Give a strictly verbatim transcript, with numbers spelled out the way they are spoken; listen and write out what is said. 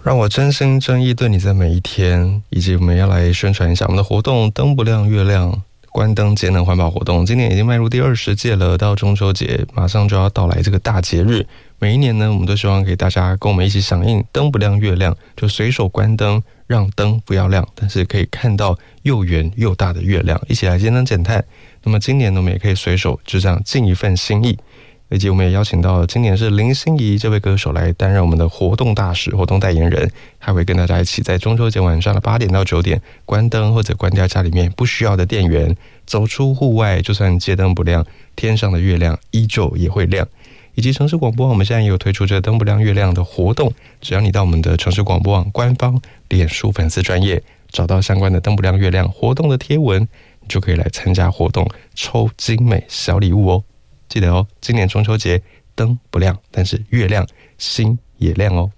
让我真心真意对你在每一天，以及我们要来宣传一下我们的活动，灯不亮月亮关灯节能环保活动，今年已经迈入第二十届了，到中秋节马上就要到来这个大节日。每一年呢，我们都希望给大家跟我们一起响应灯不亮月亮，就随手关灯，让灯不要亮，但是可以看到又圆又大的月亮，一起来节能减碳。那么今年呢，我们也可以随手就这样尽一份心意。以及我们也邀请到今年是林心怡这位歌手来担任我们的活动大使、活动代言人，还会跟大家一起在中秋节晚上的八点到九点关灯或者关掉家里面不需要的电源，走出户外，就算街灯不亮，天上的月亮依旧也会亮。以及城市广播网，我们现在也有推出这灯不亮月亮的活动，只要你到我们的城市广播网官方脸书粉丝专页找到相关的灯不亮月亮活动的贴文，你就可以来参加活动，抽精美小礼物哦。记得哦，今年中秋节灯不亮，但是月亮心也亮哦。